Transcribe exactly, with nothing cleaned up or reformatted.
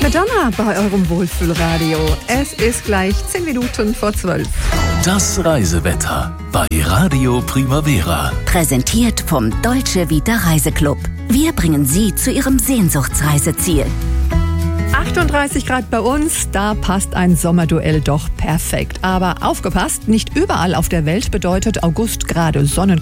Madonna bei eurem Wohlfühlradio. Es ist gleich zehn Minuten vor zwölf. Das Reisewetter bei Radio Primavera. Präsentiert vom Deutsche Vita Reiseclub. Wir bringen Sie zu Ihrem Sehnsuchtsreiseziel. achtunddreißig Grad bei uns, da passt ein Sommerduell doch perfekt. Aber aufgepasst, nicht überall auf der Welt bedeutet August gerade Sonnen